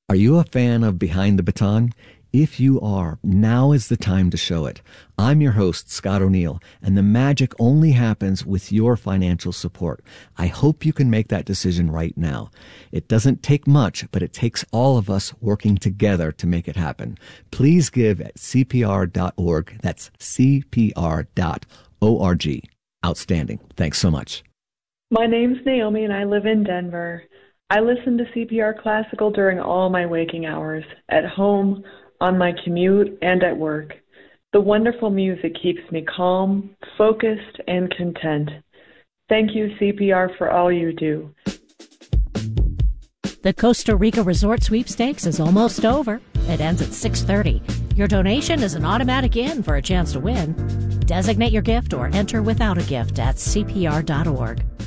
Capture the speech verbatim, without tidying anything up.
Are you a fan of Behind the Baton? If you are, now is the time to show it. I'm your host, Scott O'Neill, and the magic only happens with your financial support. I hope you can make that decision right now. It doesn't take much, but it takes all of us working together to make it happen. Please give at C P R dot org. That's C P R dot org. Outstanding. Thanks so much. My name's Naomi, and I live in Denver. I listen to C P R Classical during all my waking hours, at home, on my commute, and at work. The wonderful music keeps me calm, focused, and content. Thank you, C P R, for all you do. The Costa Rica Resort Sweepstakes is almost over. It ends at six thirty. Your donation is an automatic in for a chance to win. Designate your gift or enter without a gift at C P R dot org.